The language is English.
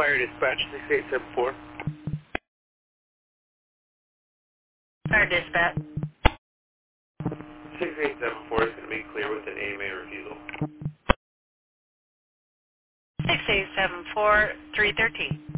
Fire Dispatch 6874. Fire Dispatch. 6874 is going to be clear with an AMA refusal. 6874, 313.